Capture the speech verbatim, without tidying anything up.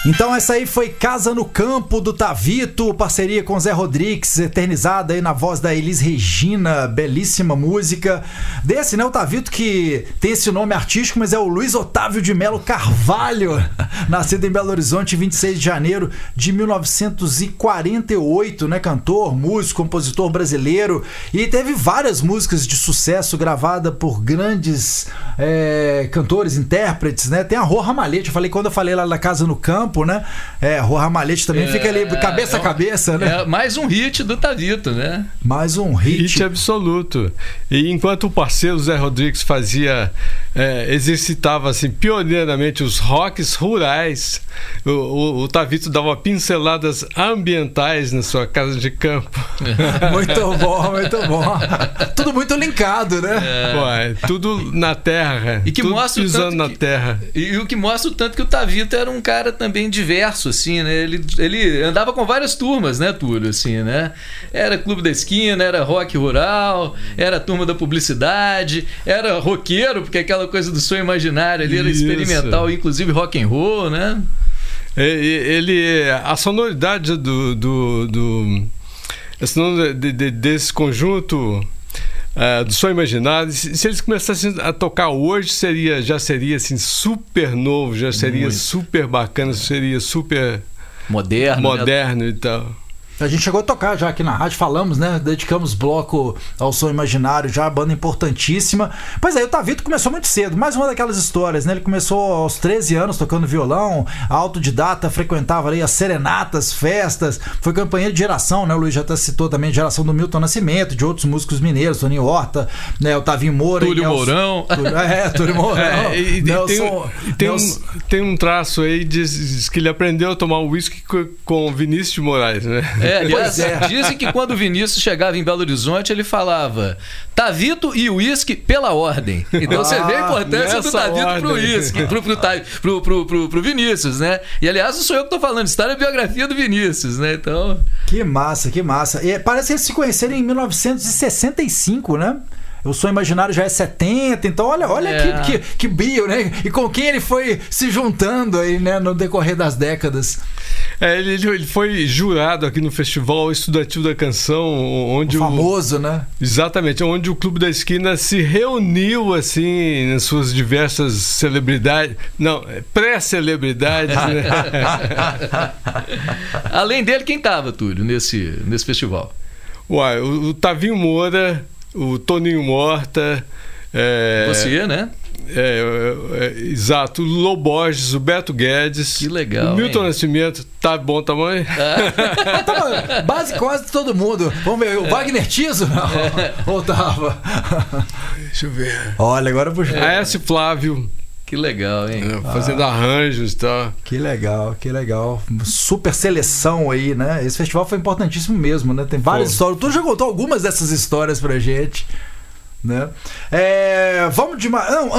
Então essa aí foi Casa no Campo, do Tavito, parceria com Zé Rodrigues, eternizada aí na voz da Elis Regina, belíssima música. Desse, né, o Tavito, que tem esse nome artístico, mas é o Luiz Otávio de Melo Carvalho, nascido em Belo Horizonte, vinte e seis de janeiro de mil novecentos e quarenta e oito, né, cantor, músico, compositor brasileiro, e teve várias músicas de sucesso gravada por grandes é, cantores, intérpretes, né, tem a Rô Ramalhete, eu falei quando eu falei lá na Casa no Campo, né? É, Rô Ramalhete também é, fica ali cabeça é, a cabeça, né? É mais um hit do Tavito, né? Mais um hit. Hit absoluto. E enquanto o parceiro Zé Rodrigues fazia, é, exercitava assim, pioneiramente os rocks rurais, o, o, o Tavito dava pinceladas ambientais na sua casa de campo. Muito bom, muito bom. Tudo muito linkado, né? É. Ué, tudo na terra. E que tudo mostra pisando na que, terra. E, e o que mostra o tanto que o Tavito era um cara também diverso, assim, né? Ele, ele andava com várias turmas, né, Túlio, assim, né? Era Clube da Esquina, era rock rural, era turma da publicidade, era roqueiro, porque aquela coisa do sonho imaginário ali era Isso. experimental, inclusive rock and roll, né? Ele, a sonoridade do, do, do a sonoridade de, de, desse conjunto Uh, do Sonho Imaginário, se, se eles começassem a tocar hoje, seria, já seria assim, super novo, já seria Muito. super bacana, seria super moderno, moderno né? e tal. A gente chegou a tocar já aqui na rádio, falamos, né? Dedicamos bloco ao Sonho Imaginário, já banda importantíssima. Pois é, o Tavito começou muito cedo, mais uma daquelas histórias, né? Ele começou aos treze anos tocando violão, autodidata, frequentava ali as serenatas, festas, foi companheiro de geração, né? O Luiz já até citou também a geração do Milton Nascimento, de outros músicos mineiros, Toninho Horta, né? O Tavinho Moura, Túlio Nelson, Mourão. Túlio, é, Túlio Mourão. É, e, Nelson, tem, tem, Nelson. Um, tem um traço aí, diz, diz que ele aprendeu a tomar uísque com Vinícius de Moraes, né? É, aliás, é. dizem que quando o Vinícius chegava em Belo Horizonte, ele falava Tavito e uísque pela ordem. Então ah, você vê a importância do Tavito pro uísque, pro, pro, pro, pro, pro, pro Vinícius, né? E aliás, não sou eu que tô falando, está na biografia do Vinícius, né? Então... Que massa, que massa. E parece que eles se conheceram em mil novecentos e sessenta e cinco, né? O Sonho Imaginário já é setenta, então olha, olha é. que, que, que bio, né? E com quem ele foi se juntando aí, né, no decorrer das décadas. É, ele, ele foi jurado aqui no Festival Estudantil da Canção, onde o famoso, o, né? Exatamente, onde o Clube da Esquina se reuniu assim nas suas diversas celebridades, não, pré-celebridades, né? Além dele, quem estava, Túlio, nesse, nesse festival? Uai, o, o Tavinho Moura, o Toninho Horta, é, você, né? É, é, é, exato, o Lô Borges, o Beto Guedes, que legal, o Milton hein? Nascimento, tá bom tamanho? Ah. Tava base quase todo mundo. Vamos ver, o é. Wagner Tiso? É. Ou tava? Deixa eu ver. Olha, agora puxou. É. Aécio Flávio. Que legal, hein? É, fazendo ah, arranjos e tal. Que legal, que legal. Super seleção aí, né? Esse festival foi importantíssimo mesmo, né? Tem várias Pô. histórias. Tu já contou algumas dessas histórias pra gente, né? É, vamos de uma... Não,